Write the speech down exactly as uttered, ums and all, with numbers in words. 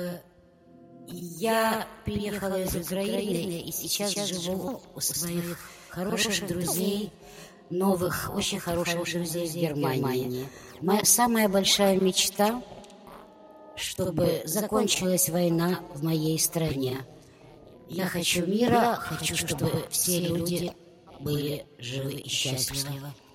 Я переехала из Украины и сейчас живу у своих хороших друзей, новых, очень хороших друзей в Германии. Моя самая большая мечта, чтобы закончилась война в моей стране. Я хочу мира, хочу, чтобы все люди были живы и счастливы.